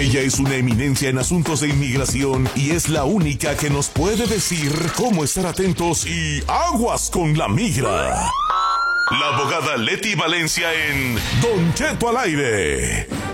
Ella es una eminencia en asuntos de inmigración y es la única que nos puede decir cómo estar atentos y aguas con la migra. La abogada Leti Valencia en Don Cheto al aire.